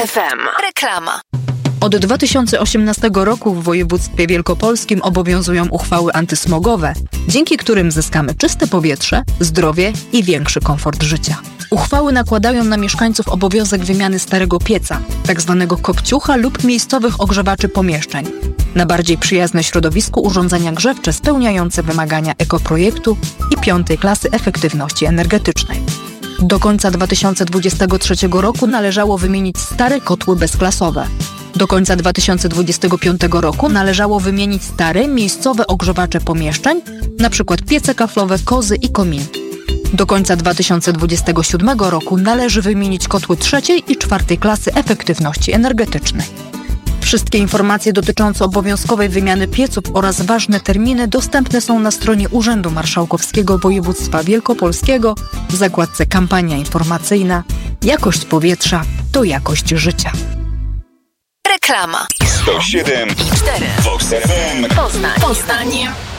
FM. Reklama. Od 2018 roku w województwie wielkopolskim obowiązują uchwały antysmogowe, dzięki którym zyskamy czyste powietrze, zdrowie i większy komfort życia. Uchwały nakładają na mieszkańców obowiązek wymiany starego pieca, tzw. kopciucha lub miejscowych ogrzewaczy pomieszczeń, na bardziej przyjazne środowisku urządzenia grzewcze spełniające wymagania ekoprojektu i 5. klasy efektywności energetycznej. Do końca 2023 roku należało wymienić stare kotły bezklasowe. Do końca 2025 roku należało wymienić stare, miejscowe ogrzewacze pomieszczeń, np. piece kaflowe, kozy i kominki. Do końca 2027 roku należy wymienić kotły 3. i 4. klasy efektywności energetycznej. Wszystkie informacje dotyczące obowiązkowej wymiany pieców oraz ważne terminy dostępne są na stronie Urzędu Marszałkowskiego Województwa Wielkopolskiego w zakładce Kampania informacyjna. Jakość powietrza to jakość życia. Reklama. 107,4 Vox FM Poznań.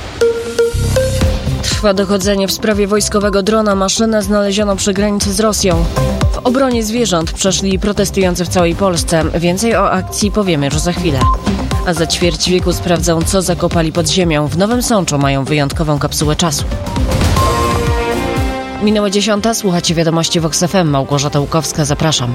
Trwa dochodzenie w sprawie wojskowego drona. Maszynę znaleziono przy granicy z Rosją. W obronie zwierząt przeszli protestujący w całej Polsce. Więcej o akcji powiemy już za chwilę. A za ćwierć wieku sprawdzą, co zakopali pod ziemią. W Nowym Sączu mają wyjątkową kapsułę czasu. Minęła 10. Słuchacie wiadomości Vox FM. Małgorzata Łukowska, zapraszam.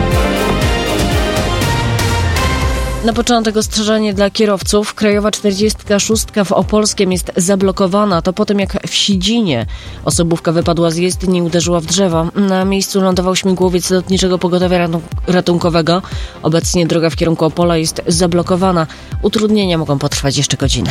Na początek ostrzeżenie dla kierowców. Krajowa 46 w Opolskiem jest zablokowana. To po tym, jak w Sidzinie osobówka wypadła z jezdni i uderzyła w drzewo. Na miejscu lądował śmigłowiec Lotniczego Pogotowia Ratunkowego. Obecnie droga w kierunku Opola jest zablokowana. Utrudnienia mogą potrwać jeszcze godzinę.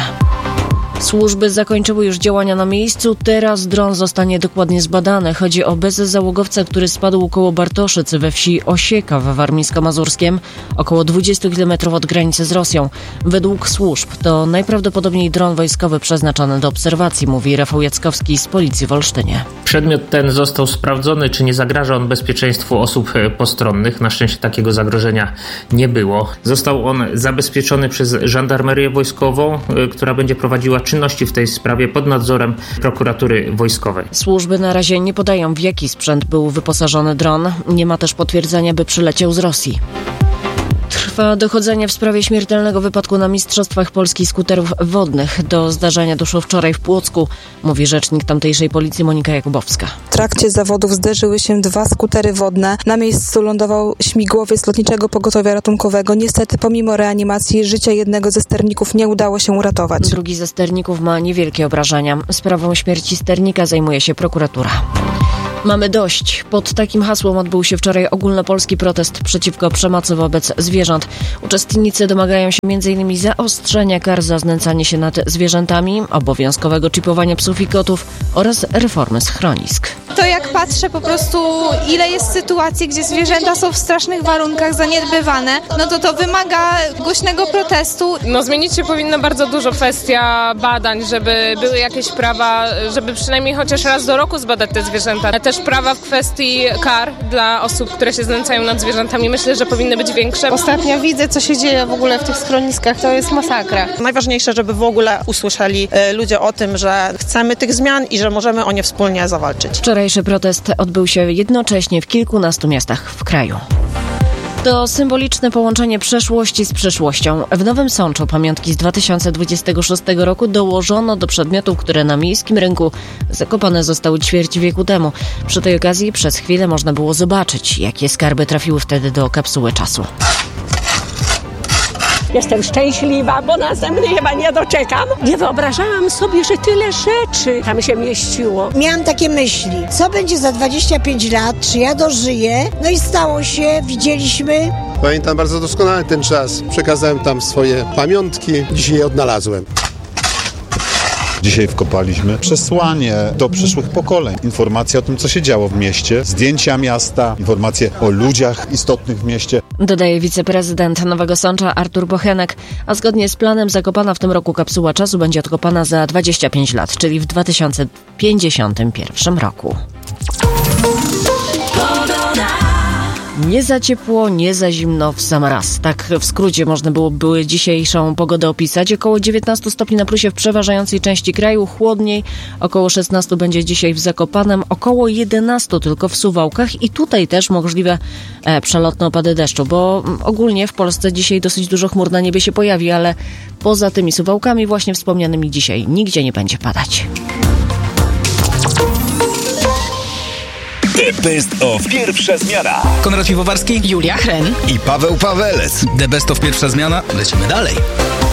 Służby zakończyły już działania na miejscu. Teraz dron zostanie dokładnie zbadany. Chodzi o bezzałogowca, który spadł koło Bartoszyc we wsi Osieka w Warmińsko-Mazurskiem, około 20 km od granicy z Rosją. Według służb to najprawdopodobniej dron wojskowy przeznaczony do obserwacji, mówi Rafał Jackowski z Policji w Olsztynie. Przedmiot ten został sprawdzony, czy nie zagraża on bezpieczeństwu osób postronnych. Na szczęście takiego zagrożenia nie było. Został on zabezpieczony przez żandarmerię wojskową, która będzie prowadziła czynności w tej sprawie pod nadzorem prokuratury wojskowej. Służby na razie nie podają, w jaki sprzęt był wyposażony dron. Nie ma też potwierdzenia, by przyleciał z Rosji. Trwa dochodzenie w sprawie śmiertelnego wypadku na Mistrzostwach Polski skuterów wodnych. Do zdarzenia doszło wczoraj w Płocku, mówi rzecznik tamtejszej policji Monika Jakubowska. W trakcie zawodów zderzyły się 2 skutery wodne. Na miejscu lądował śmigłowiec Lotniczego Pogotowia Ratunkowego. Niestety pomimo reanimacji życia jednego ze sterników nie udało się uratować. Drugi ze sterników ma niewielkie obrażenia. Sprawą śmierci sternika zajmuje się prokuratura. Mamy dość. Pod takim hasłem odbył się wczoraj ogólnopolski protest przeciwko przemocy wobec zwierząt. Uczestnicy domagają się m.in. zaostrzenia kar za znęcanie się nad zwierzętami, obowiązkowego czipowania psów i kotów oraz reformy schronisk. To jak patrzę po prostu, ile jest sytuacji, gdzie zwierzęta są w strasznych warunkach zaniedbywane, no to wymaga głośnego protestu. Zmienić się powinno bardzo dużo. Kwestia badań, żeby były jakieś prawa, żeby przynajmniej chociaż raz do roku zbadać te zwierzęta. Też prawa w kwestii kar dla osób, które się znęcają nad zwierzętami. Myślę, że powinny być większe. Ostatnio widzę, co się dzieje w ogóle w tych schroniskach. To jest masakra. Najważniejsze, żeby w ogóle usłyszeli ludzie o tym, że chcemy tych zmian i że możemy o nie wspólnie zawalczyć. Wczorajszy protest odbył się jednocześnie w kilkunastu miastach w kraju. To symboliczne połączenie przeszłości z przyszłością. W Nowym Sączu pamiątki z 2026 roku dołożono do przedmiotów, które na miejskim rynku zakopane zostały ćwierć wieku temu. Przy tej okazji przez chwilę można było zobaczyć, jakie skarby trafiły wtedy do kapsuły czasu. Jestem szczęśliwa, bo następny chyba nie doczekam. Nie wyobrażałam sobie, że tyle rzeczy tam się mieściło. Miałam takie myśli, co będzie za 25 lat, czy ja dożyję? No i stało się, widzieliśmy. Pamiętam bardzo doskonale ten czas. Przekazałem tam swoje pamiątki, dzisiaj je odnalazłem. Dzisiaj wkopaliśmy przesłanie do przyszłych pokoleń. Informacje o tym, co się działo w mieście, zdjęcia miasta, informacje o ludziach istotnych w mieście. Dodaje wiceprezydent Nowego Sącza Artur Bochenek, a zgodnie z planem zakopana w tym roku kapsuła czasu będzie odkopana za 25 lat, czyli w 2051 roku. Nie za ciepło, nie za zimno, w sam raz. Tak w skrócie można byłoby dzisiejszą pogodę opisać. Około 19 stopni na plusie w przeważającej części kraju, chłodniej. Około 16 będzie dzisiaj w Zakopanem, około 11 tylko w Suwałkach i tutaj też możliwe przelotne opady deszczu, bo ogólnie w Polsce dzisiaj dosyć dużo chmur na niebie się pojawi, ale poza tymi Suwałkami właśnie wspomnianymi dzisiaj nigdzie nie będzie padać. The Best of Pierwsza Zmiana. Konrad Piwowarski, Julia Hren i Paweł Pawelec. The Best of Pierwsza Zmiana. Lecimy dalej.